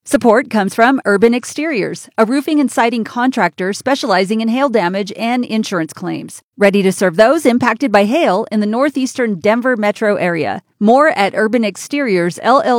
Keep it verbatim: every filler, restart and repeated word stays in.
Support comes from Urban Exteriors, a roofing and siding contractor specializing in hail damage and insurance claims. Ready to serve those impacted by hail in the northeastern Denver metro area. More at urban exteriors l l